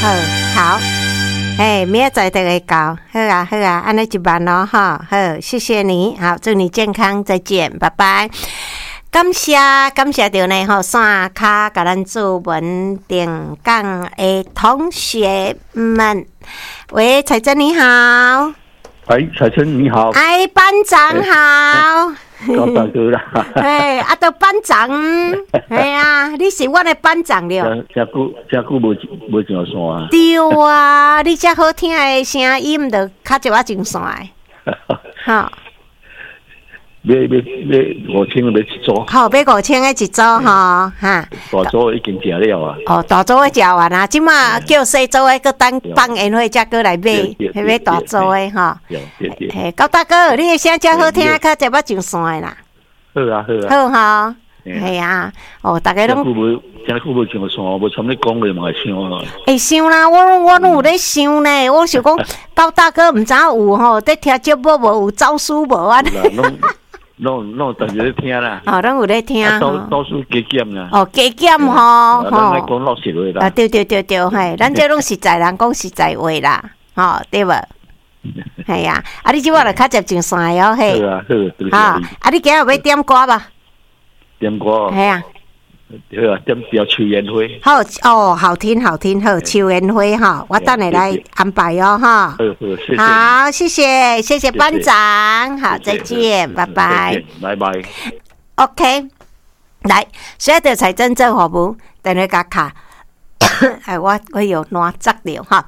好，明仔载就会到，好啊，好啊，安尼一万咯，哈，好，谢谢你，好，祝你健康，再见，拜拜。感谢到呢吼，线卡甲咱做文定港的同学们，喂，彩珍你好， 喂，彩珍你好， 哎，班长好。 高大哥啦， 都班长，你是我的班长了。 真久无上线啊。 对啊，你遮好听的声音，就较一仔上线的。好， 要5000要一组。 好，要5000的一组吼，哈。 大组已经食了啊。 哦，大组的食完啊，即马叫小组的，搁等放宴会才过来买，买大组的吼。嘿，高大哥，你的声真好听，较一仔上线的啦。 好啊，好啊。 好吼，系啊，哦，大家拢。 真久无上线，无参你讲话嘛会想啊。 会想啦，我拢有咧想呢，我想讲高大哥毋知有吼，在听节目无有招数无啊？ 拢逐日咧听啦。 哦，拢有咧听。 倒数加减啦。 哦，加减吼。 咱来讲老实话啦。 啊，对，嘿，咱这拢实在人讲实在话啦，吼，对无？系啊，你即摆就较接近线哦，嘿。 好啊，好。 你今日要点歌吧？ 点歌。 系啊。 好啊，点条秋烟花。 好哦，好听，好，秋烟花哈，我等下来安排哦哈。好，谢谢班长，好，再见，拜拜， 拜拜。 OK， 来，所以条财政做服务，等下甲卡。我有烂杂了哈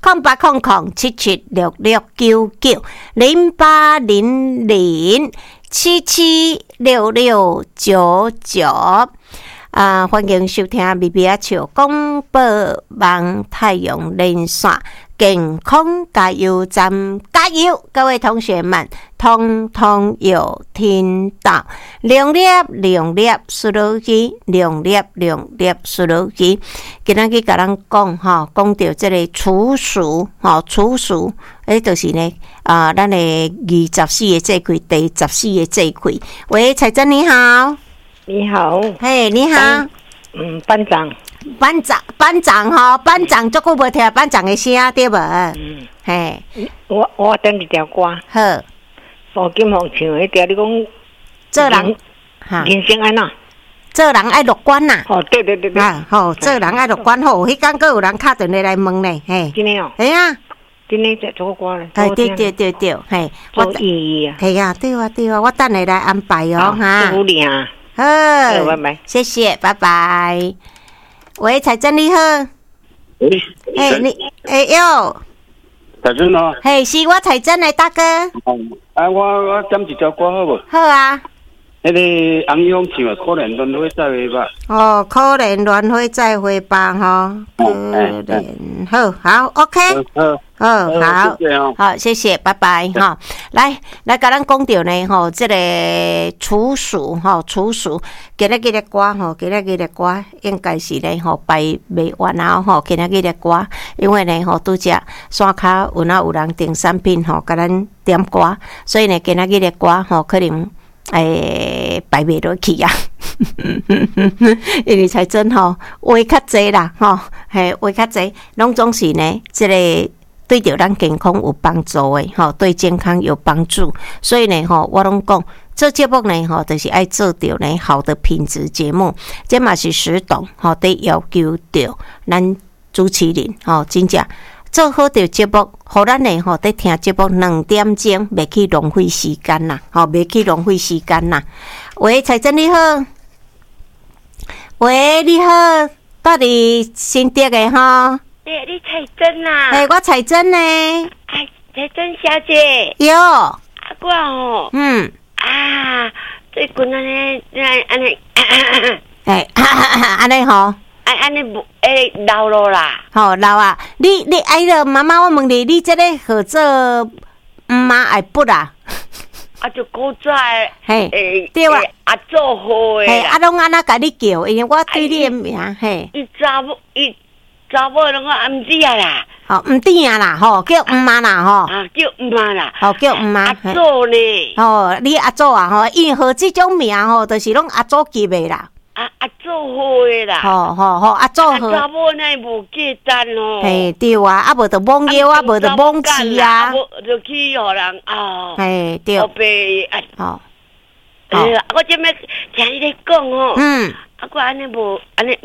，0800776699，0800776699。欢迎收听 BBA 笑广播网太阳连线健康加油站，加油！各位同学们，通通有听到。两粒输入机，输入机。今仔日甲咱讲吼，讲到这个处暑，就是呢，咱的24个节气，第14个节气。喂，彩珍你好。 你好， 嘿，你好， 班长吼，班长足久无听班长的声，对无？嘿， 我点一条歌， 好， 吴金凤唱迄条，你讲做人， 人生安怎？ 做人爱乐观呐。 哦，对， 好，做人爱乐观，好，迄天佫有人敲电话来问呢，嘿， 真诶哦， 系啊， 真诶，这首歌咧， 对，嘿， 有意义啊， 系啊，对啊，我等下来安排哦，哈， 祝你啊。 好， 拜拜， 谢谢，拜拜。喂，彩珍你好。哟， 彩珍哦。 嘿，是我彩珍的大哥。 我点一条歌好无？ 好啊。 迄个洪永唱的《可怜轮回再会吧》。 哦，可怜轮回再会吧，吼。可怜，好 ，OK。好，谢谢，拜拜，哈。来，甲咱讲到呢，吼，这个处暑，今仔日的歌，吼，应该是呢，吼，卖完啊，吼，今仔日的歌，因为呢，吼，拄则山骹有人订产品，吼，甲咱点歌，所以呢，今仔日的歌，吼，可能摆袂落去啊。因为才真吼话较济啦，吼，嘿，话较济，拢总是呢，这个对着咱健康有帮助的，吼，对健康有帮助。所以呢，吼，我拢讲做节目呢，吼，就是爱做着呢好的品质节目。这嘛是石董，吼，得要求着咱主持人，吼，真正做好着节目，互咱呢，吼，得听节目2点钟，袂去浪费时间啦，吼，袂去浪费时间啦。喂，彩珍你好。喂，你好，到底新店的吼？ 对，你彩珍啊？ 我彩珍呢？ 彩珍小姐。 有。 我吼。最近安尼， 安尼吼。 安尼无老了啦。 好老啊！你了妈妈，我问你这个号做妈爱不啦？ 就古早对啊， 做好诶啦。 拢安那甲你叫，因为我对你诶名伊查某拢个毋知啊啦。 毋知啊啦，叫毋妈啦， 叫毋妈啦。 叫毋妈。 阿祖呢？ 你阿祖啊，因为号这种名就是拢阿祖记诶啦。 做伙的啦。 好，做伙。 查某那无简单哦。 嘿，对啊，无就罔腰啊，无就罔刺啊。 就去互人啊。 嘿，对。 后背好。 我这么听你咧讲哦。我安尼无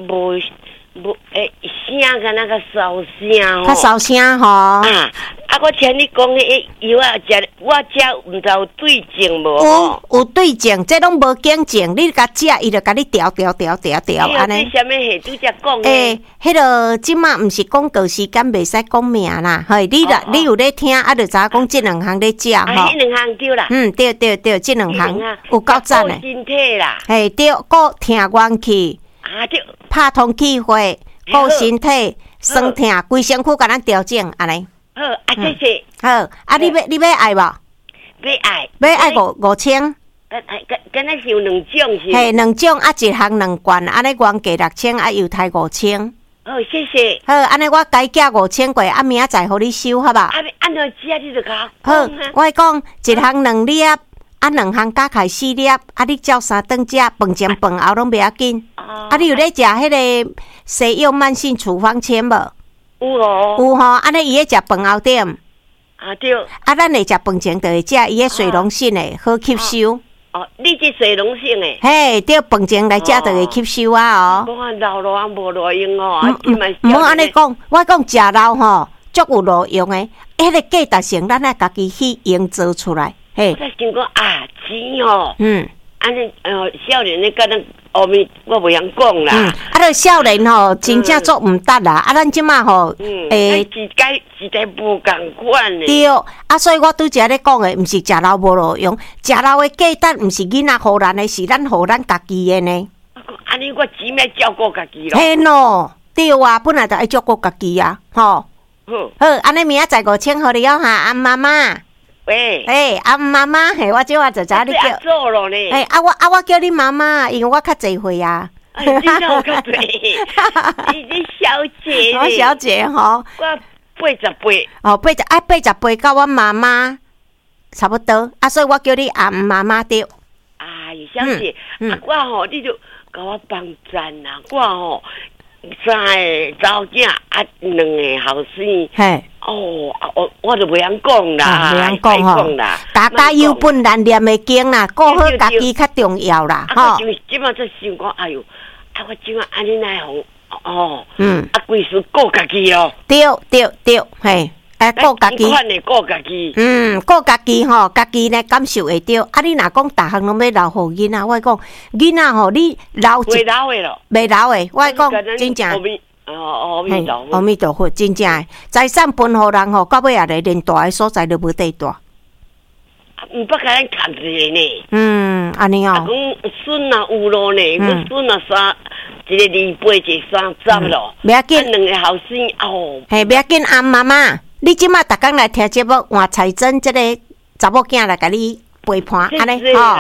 声个那个烧声哦。 较烧声吼。 我听你讲迄药啊，食我食毋知有对症无？ 有对症，这拢无见症，你甲食，伊就甲你调安尼。 什么系拄则讲诶，迄个即马毋是广告时间，袂使讲名啦。嘿，你有咧听，就知影讲即两项咧食吼。 迄两项对啦。 对，即两项有够赞诶。 身体啦。 嘿，对，顾听元气。 对。 拍通气血，顾身体，酸痛，规身躯甲咱调整安尼。 好，谢谢。 好，你要爱无？要爱5,000。 敢若是有2种是？ 嘿，2种一项2罐，安尼原价6,000，又呾5,000。 好，谢谢。 好，安尼我改价5,000过，明仔载互你收，好吧？ 按怎食你就甲我讲。好，我讲一项2粒，2项加起4粒，你照3顿食，饭前饭后拢袂要紧。你有咧食迄个西药慢性处方签无？有吼，安尼伊咧食饭后点。 对。 咱会食饭前就会食，伊咧水溶性诶，好吸收。 你这水溶性诶。 嘿，对，饭前来食就会吸收啊无老咯，无路用哦。 毋好安尼讲，我讲食老吼，足有路用诶。迄个价值性，咱爱家己去营造出来。嘿。 我想讲钱哦。安尼少年咧，敢若后面我袂晓讲啦。 迄少年吼，真正做毋得啦。咱即马吼， 时代无共款诶。 对，所以我拄则咧讲诶，毋是食老无路用，食老诶价值毋是囡仔互咱诶，是咱互咱家己诶呢。 安尼我钱要照顾家己咯。 嘿喏，对啊，本来就爱照顾家己啊，吼。好，安尼明仔载5,000互你哦哈，阿妈妈。 喂， 妈妈，嘿，我即话就知你叫。 做咯呢。 我叫你妈妈，因为我较侪岁啊。 你较侪，你小姐。 我小姐吼。 我88。 88到我妈妈差不多，所以我叫你阿妈妈对。 小姐，我吼你就甲我帮赞啦，我吼3个查某囝2个后生。 嘿。 我就袂晓讲啦， 袂晓讲吼，家有本难念的经啦，顾好家己较重要啦， 吼。即马才想讲，哎哟，我即马安尼来互规事顾家己哦。对， 嘿，顾家己。 款的顾家己。 顾家己吼，家己呢感受会到。你若讲逐项拢要留互囡仔，我讲囡仔吼，你留袂留的咯， 袂留的。我讲真正。阿弥陀佛，真正诶，财产分互人吼，到尾也来连大诶所在都无地大。 毋捌甲咱看一个呢。 安尼哦。 讲孙啊有咯呢，阮孙啊一个28，一个30咯。 袂要紧 ，2个后生哦。 嘿，袂要紧，阿妈妈，你即马逐工来听节目，换彩珍即个查某囝来甲你陪伴，安尼好。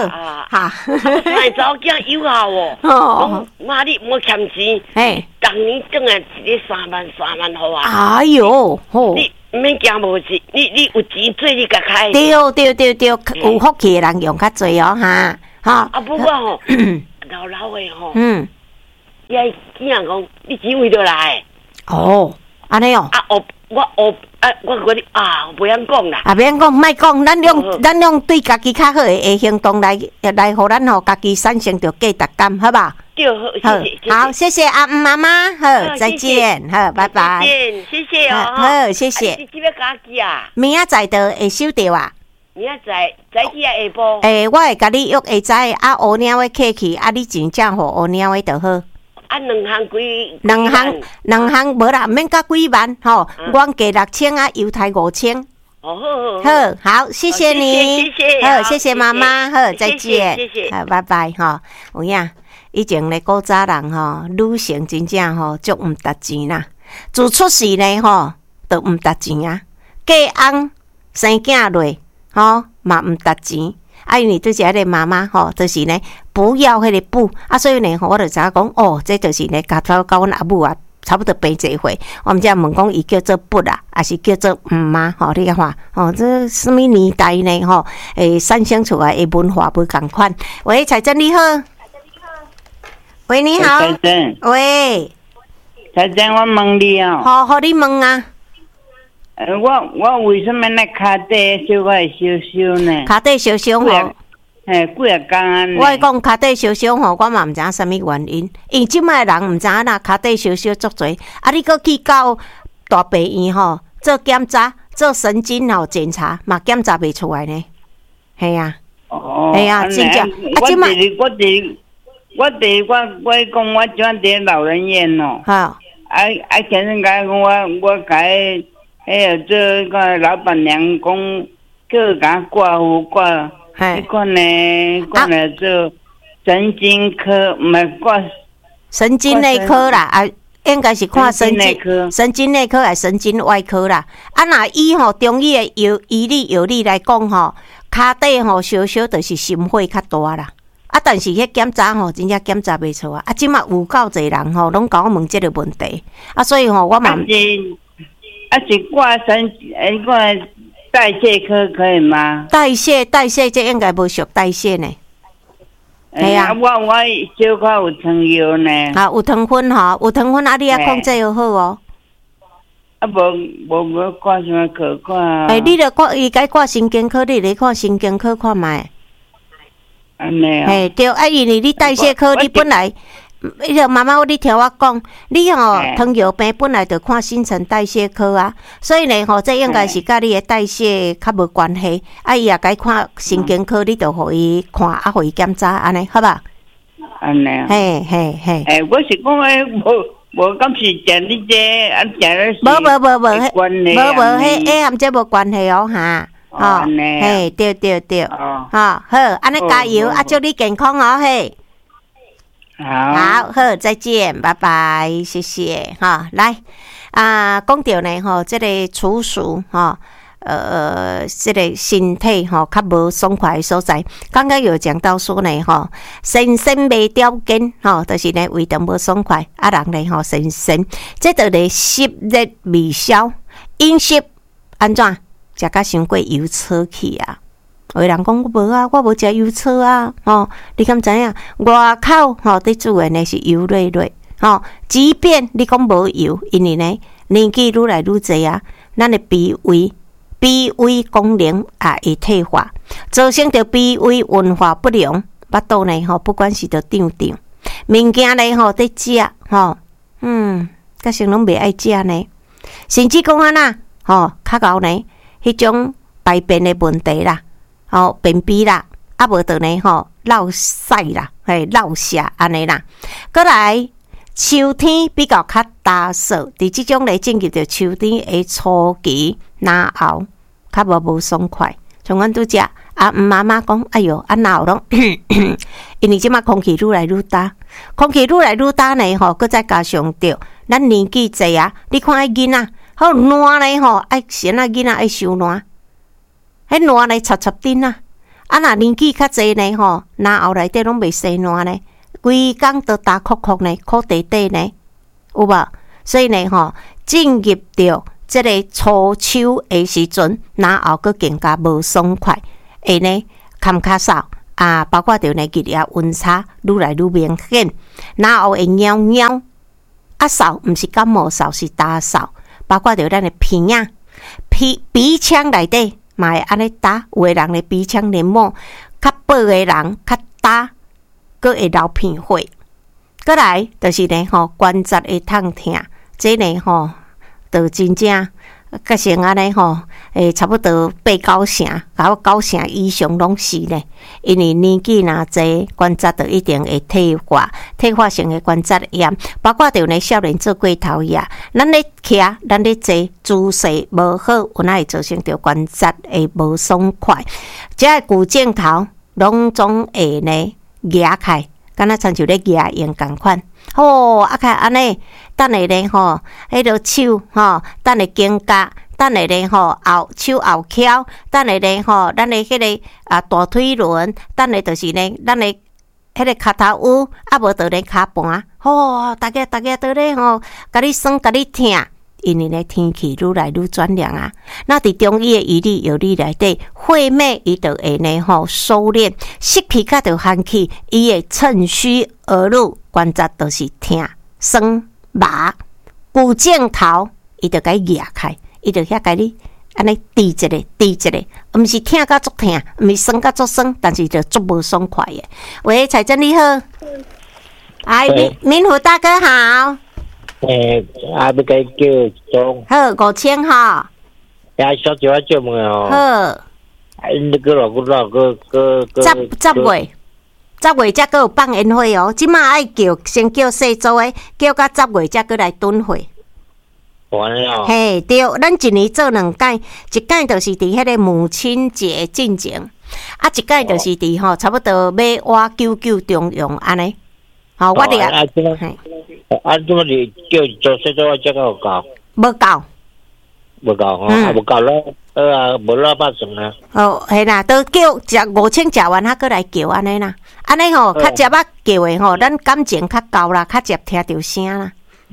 3 个查某囝有效哦。讲妈你莫欠钱。嘿。逐年转来一个3万互啊。 哎哟，好。 你毋免惊无钱，你有钱做你甲开。 对，有福气的人用较济哦哈。 不过吼，老诶吼。伊爱囝讲，你钱为倒来？ 安尼哦。 我袂晓讲啦。 袂晓讲，莫讲，咱用对家己较好诶行动来，互咱吼家己产生着价值感，好吧？ 对， 好，谢谢阿妈妈，好，再见，好，拜拜。 再见，谢谢哦。 好，谢谢。 你要加记啊？ 明仔载就会收到啊。 明仔载去下晡。 我会甲你约下载乌鸟的客去，你真正互乌鸟的就好。 2项几？ 两项无啦，免甲几万吼，原价6,000优待5,000。好，谢谢你，好，谢谢妈妈，好，再见， 谢谢， 好，拜拜哈。有影，以前咧古早人吼，女性真正吼足毋值钱啦，自出世呢吼都毋值钱啊，嫁翁生囝落吼嘛毋值钱。因为对这个妈妈吼，就是呢不要迄个补所以呢，我就知影讲这就是呢，甲阮阿母啊，差不多平一岁。我们才问讲，伊叫做补啦，还是叫做妈？你看这什么年代呢？产生出来的文化不共款。喂，彩珍你好。 喂，你好。 财神， 喂， 财神，我问你哦。 好，你问啊。 我为什么那脚底小可会烧烧呢？ 脚底烧烧吼。 几啊天安尼。 我讲脚底烧烧吼，我嘛毋知影啥物原因，因为即摆人毋知影啦，脚底烧烧足侪。啊，你搁去到大病院吼做检查，做神经吼检查，嘛检查袂出来呢。系啊。系啊，真正。啊，即摆我讲我转伫老人院咯。 好。 先生甲我甲做个老板娘讲，叫甲挂号挂。迄个呢，我来做神经科，唔系挂神经内科啦，啊，应该是看神经内科还是神经外科啦。啊，若以吼中医的医理来讲吼，骹底吼烧烧就是心火较大啦。啊，但是迄检查吼，真正检查袂出啊。啊，即马有够侪人吼，拢甲我问即个问题。啊，所以吼，我嘛是挂挂代谢科可以吗？ 代谢，这应该无属代谢呢。系啊， 我小可有糖药呢。 啊，有糖分吼，有糖分啊，你也控制又好哦。 啊，无挂什么科挂？ 你著挂伊该挂神经科，你来看神经科看卖。 安尼啊？ 嘿，对，啊，因为你代谢科，你本来。迄个妈妈，你听我讲，你糖尿病本来就看新陈代谢科啊，所以呢这应该是甲你的代谢较无关系。啊，伊也该看神经科，你就互伊看，啊，互伊检查，安尼好吧？ 安尼啊？ 嘿。 我是讲无敢是食你这啊食了是无，迄含这无关系哦哈。 安尼。 嘿，对。好，安尼加油，啊，祝你健康哦，嘿。好，再见，拜拜，谢谢哈。来啊，讲到呢这个处暑这个身体较无爽快的所在，刚刚有讲到说呢身未条件就是呢胃肠无爽快，啊人呢身这就呢湿热未消，饮食安怎食甲伤过油炒去啊？有人讲我无啊，我无食油炒啊，你敢知影？外口伫煮的呢是油累累，即便你讲无油，因为呢年纪愈来愈侪啊，咱的脾胃功能也会退化，造成着脾胃运化不良，腹肚呢不管是着胀，物件呢伫食甲成拢袂爱食呢，甚至讲安那较后呢迄种排便的问题啦。便秘啦，啊无就呢落屎啦，落瀉安尼啦。过来秋天比较较干燥，伫即种咧进入着秋天的初期，然后较无爽快。像阮拄只妈妈讲，哎哟，哪有拢，因为即马空气愈来愈干，呢搁再加上着咱年纪侪啊，你看迄囡仔，热呢爱先囡仔爱受热。迄热呢插顶啊！若年纪较济呢然后内底拢袂生热呢，规工都打哭呢，哭地呢，有无？所以呢进入着即个初秋的时阵，然后佫更加无爽快，会呢坎卡扫啊，包括着呢日夜温差愈来愈明显，然后会尿啊扫，毋是感冒扫，是大扫，包括着咱的鼻啊、鼻腔内底。嘛会安尼打，有的人咧鼻腔黏膜较薄的人较打，佫会流鼻血。过来就是呢关节会痛痛，这呢就真正甲成安尼差不多8-9成，到9成以上拢是呢。因为年纪若济，关节就一定会退化性的关节炎，包括着呢少年做过头也，咱咧徛，咱咧坐姿势无好，有哪会造成着关节会无爽快，这骨镜头拢总会呢压开，敢若亲像咧压用共款。开安尼，等下咧迄个手等下肩胛。等下咧后手后翘，等下咧咱的迄个大腿轮，等下就是呢，咱的迄个脚头乌，啊无就咧骹盘，大家都咧甲你酸甲你疼，因为咧天气愈来愈转凉啊。那伫中医的医理药理内底，血脉伊就会呢收敛，湿气甲着寒气，伊会趁虚儿女关节都是痛、酸、麻、骨正头，伊就该压开，伊就遐甲你安尼滴一个，毋是痛甲足痛，毋是酸甲足酸，但是就足无爽快的。喂，彩珍你好，哎，民虎大哥好。 要该叫钟。 好，5000哈。 小姐，我叫问哦。 好。 那个老个。 10月才有放烟花哦，即马爱叫，先叫细组的，叫到10月才来蹲会。 完了。 嘿，对，咱一年做2届，一届就是伫迄个母亲节进前，啊，一届就是伫吼差不多尾我99中用安尼。好，我哋怎么你叫做细组才有够？ 无够。 无够吼，无够咯，无老百姓啊。 哦，系啦，都叫食5000食完，还过来叫安尼啦。安尼吼，较接啊叫的吼，咱感情较够啦，较接听着声啦。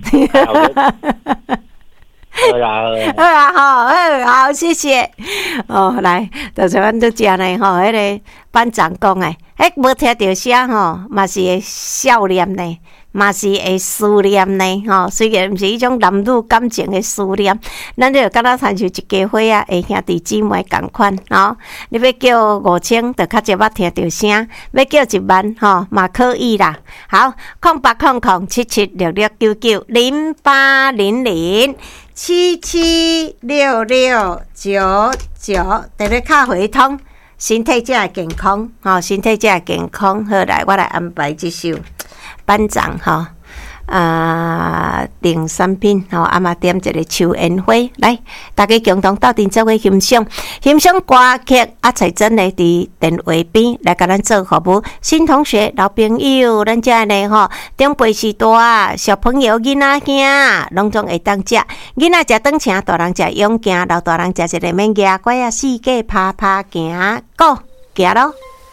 好啦， 好，谢谢。哦，来，就是阮拄食呢吼，迄个班长讲诶，无听着声吼，嘛是会笑脸呢。嘛是会思念呢，吼，虽然毋是迄种男女感情的思念，咱就敢若参像一家伙啊，会兄弟姊妹共款，吼。你要叫5000，就较侪捌听着声；要叫1万，吼，嘛可以啦。好，0800776699，直咧敲回通，身体才会健康，吼，身体才会健康。好，来，我来安排这首。班长哈，订产品吼，啊嘛点一个抽烟花来，大家共同斗阵做伙欣赏歌曲啊！彩珍呢伫电话边来甲咱做服务，新同学、老朋友，咱遮呢吼，长辈时代小朋友、囡仔囝，拢总会当食。囡仔食长青，大人食勇行，老大人食一个免牙拐啊，四界拍行，go行咯。